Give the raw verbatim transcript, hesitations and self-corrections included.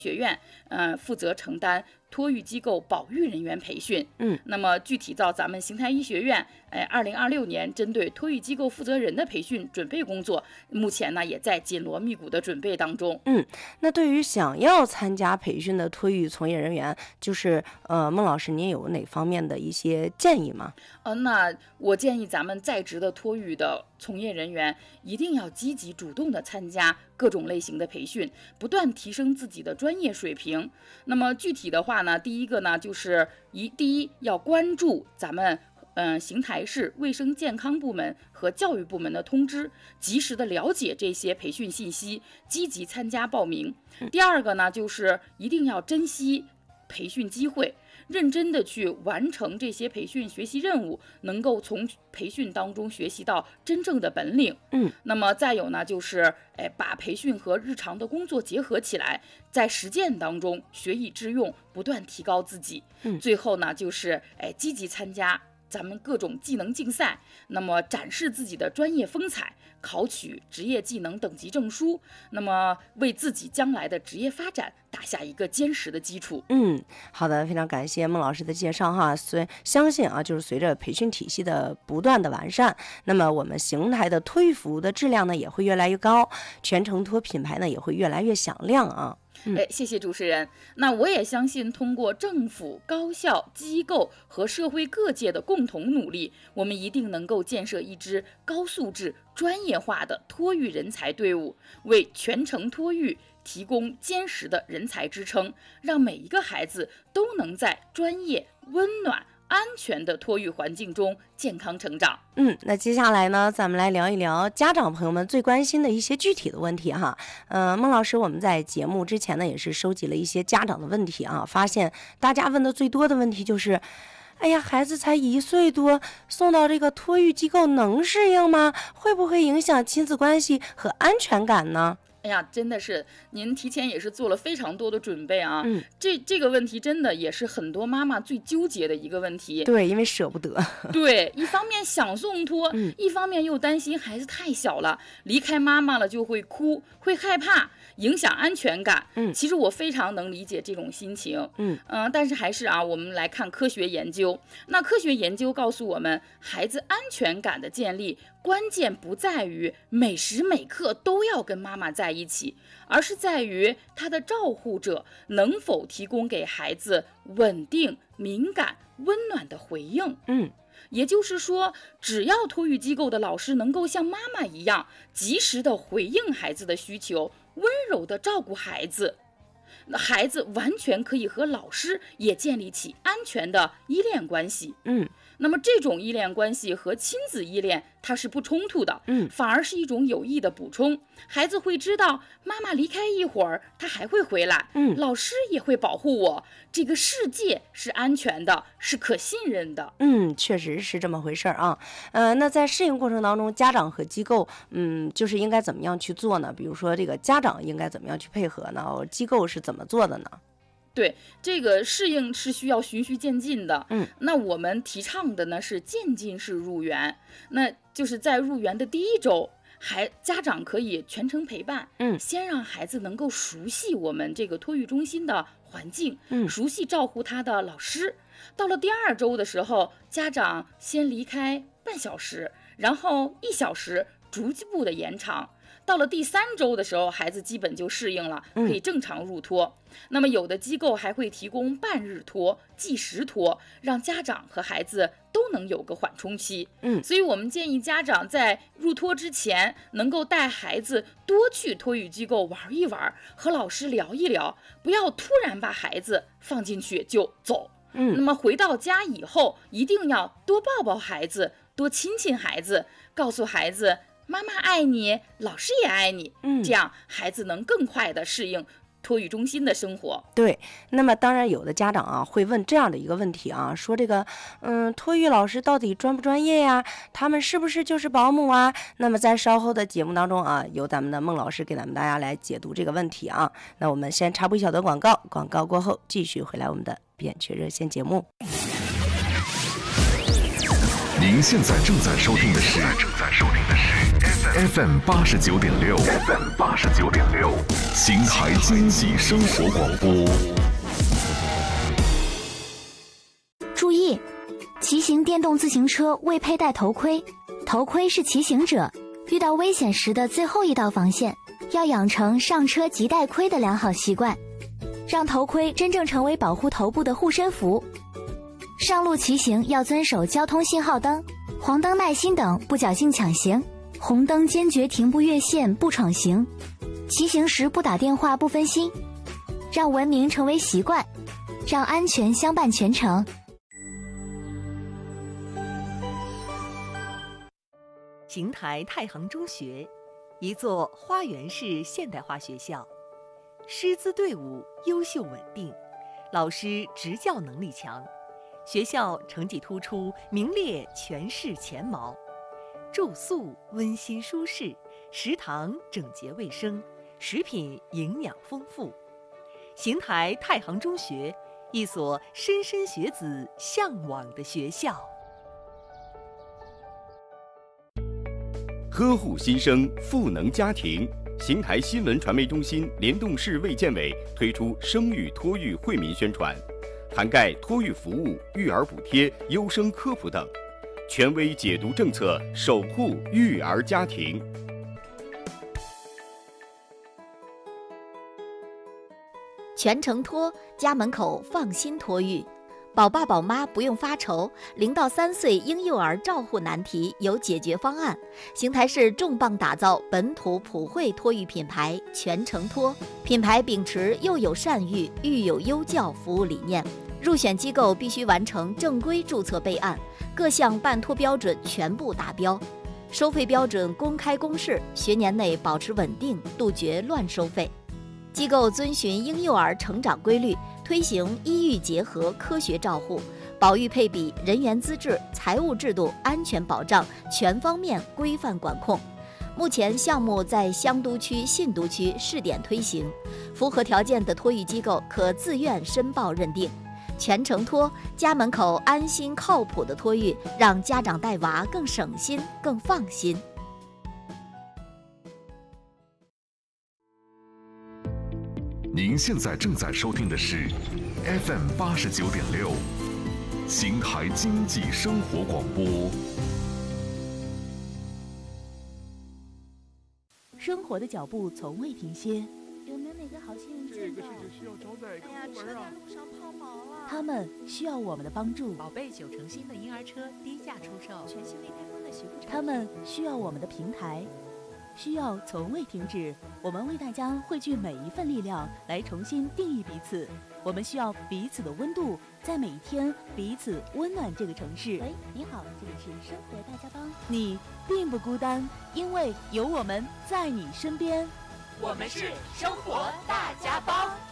学院，呃，负责承担托育机构保育人员培训。 嗯， 那么具体到咱们邢台医学院，哎，二零二六年针对托育机构负责人的培训准备工作，目前呢也在紧锣密鼓的准备当中。 嗯，那对于想要参加培训的托育从业人员，就是呃，孟老师，您有哪方面的一些建议吗？ 呃，那我建议咱们在职的托育的从业人员一定要积极主动的参加各种类型的培训，不断提升自己的专业水平。那么具体的话呢，第一个呢就是一第一要关注咱们嗯、呃，邢台市卫生健康部门和教育部门的通知，及时的了解这些培训信息，积极参加报名。第二个呢，就是一定要珍惜培训机会，认真的去完成这些培训学习任务，能够从培训当中学习到真正的本领。 嗯， 那么再有呢，就是哎，把培训和日常的工作结合起来，在实践当中学以致用，不断提高自己。 嗯， 最后呢，就是哎，积极参加咱们各种技能竞赛，那么展示自己的专业风采，考取职业技能等级证书，那么为自己将来的职业发展打下一个坚实的基础。 嗯，好的，非常感谢孟老师的介绍哈。随相信啊，就是随着培训体系的不断的完善，那么我们邢台的托育服务的质量呢也会越来越高，全程托品牌呢也会越来越响亮啊。 哎，谢谢主持人。那我也相信，通过政府、高校、机构和社会各界的共同努力，我们一定能够建设一支高素质、专业化的托育人才队伍，为全程托育提供坚实的人才支撑，让每一个孩子都能在专业、温暖、安全的托育环境中健康成长。 嗯，那接下来呢，咱们来聊一聊家长朋友们最关心的一些具体的问题哈。呃，孟老师，我们在节目之前呢，也是收集了一些家长的问题啊，发现大家问的最多的问题就是，哎呀，孩子才一岁多，送到这个托育机构能适应吗？会不会影响亲子关系和安全感呢？ 哎呀，真的是您提前也是做了非常多的准备啊。 嗯， 这这个问题真的也是很多妈妈最纠结的一个问题。 对，因为舍不得。 对，一方面想送托， 嗯， 一方面又担心孩子太小了，离开妈妈了就会哭，会害怕，影响安全感。 嗯， 其实我非常能理解这种心情。 嗯嗯、呃，但是还是啊，我们来看科学研究。那科学研究告诉我们，孩子安全感的建立，关键不在于每时每刻都要跟妈妈在一起，而是在于他的照护者能否提供给孩子稳定、敏感、温暖的回应。 嗯， 也就是说，只要托育机构的老师能够像妈妈一样，及时的回应孩子的需求，温柔的照顾孩子，那孩子完全可以和老师也建立起安全的依恋关系。 嗯， 那么这种依恋关系和亲子依恋它是不冲突的， 嗯， 反而是一种有益的补充。孩子会知道妈妈离开一会儿，他还会回来， 嗯， 老师也会保护我，这个世界是安全的，是可信任的。 嗯，确实是这么回事儿啊。呃，那在适应过程当中，家长和机构，嗯，就是应该怎么样去做呢？比如说这个家长应该怎么样去配合呢？机构是怎么做的呢？ 对，这个适应是需要循序渐进的。 嗯， 那我们提倡的呢是渐进式入园，那就是在入园的第一周，孩家长可以全程陪伴， 嗯， 先让孩子能够熟悉我们这个托育中心的环境， 嗯， 熟悉照顾他的老师。到了第二周的时候，家长先离开半小时，然后一小时，逐步的延长。到了第三周的时候，孩子基本就适应了，可以正常入托。嗯、那么有的机构还会提供半日托、计时托，让家长和孩子都能有个缓冲期。 嗯， 所以我们建议家长在入托之前，能够带孩子多去托育机构玩一玩，和老师聊一聊，不要突然把孩子放进去就走。 嗯， 那么回到家以后，一定要多抱抱孩子，多亲亲孩子，告诉孩子妈妈爱你，老师也爱你。 嗯， 这样孩子能更快的适应托育中心的生活。 对，那么当然有的家长啊会问这样的一个问题啊，说这个嗯，托育老师到底专不专业呀？他们是不是就是保姆啊？那么在稍后的节目当中啊，由咱们的孟老师给咱们大家来解读这个问题啊。那我们先插播一小段广告，广告过后继续回来我们的扁鹊热线节目。 您现在正在收听的是正在收听的是 F M 八十九点六 ，F M 八十九点六，邢台经济生活广播。 注意，骑行电动自行车未佩戴头盔，头盔是骑行者遇到危险时的最后一道防线，要养成上车即戴盔的良好习惯，让头盔真正成为保护头部的护身符。上路骑行要遵守交通信号灯、黄灯耐心等，不侥幸抢行，红灯坚决停不越线不闯行，骑行时不打电话不分心，让文明成为习惯，让安全相伴全程。 邢台太行中学，一座花园式现代化学校，师资队伍优秀稳定，老师执教能力强，学校成绩突出，名列全市前茅。住宿温馨舒适，食堂整洁卫生，食品营养丰富。邢台太行中学，一所莘莘学子向往的学校。 呵护新生，赋能家庭。邢台新闻传媒中心联动市卫健委推出生育托育惠民宣传，涵盖托育服务、育儿补贴、优生科普等，权威解读政策，守护育儿家庭。 全程托，家门口放心托育。宝爸宝妈不用发愁，零到三岁婴幼儿照护难题有解决方案。邢台市重磅打造本土普惠托育品牌全程托，品牌秉持幼有善育、育有优教服务理念，入选机构必须完成正规注册备案，各项办托标准全部达标，收费标准公开公示，学年内保持稳定，杜绝乱收费。机构遵循婴幼儿成长规律，推行医育结合科学照护，保育配比、人员资质、财务制度、安全保障全方面规范管控。目前项目在香都区、信都区试点推行，符合条件的托育机构可自愿申报认定。全程托，家门口安心靠谱的托育，让家长带娃更省心、更放心。 您现在正在收听的是 F M 八十九点六，邢台经济生活广播。 生活的脚步从未停歇， 有没有哪个好心人见到？ 这个事情需要找哪个部门啊？ 路上抛锚了。 他们需要我们的帮助。 宝贝九成新的婴儿车低价出售， 全新未开封的洗护产品。 他们需要我们的平台。需要从未停止，我们为大家汇聚每一份力量来重新定义彼此。我们需要彼此的温度，在每一天彼此温暖这个城市。 喂，你好，这里是生活大家帮。 你并不孤单，因为有我们在你身边。 我们是生活大家帮。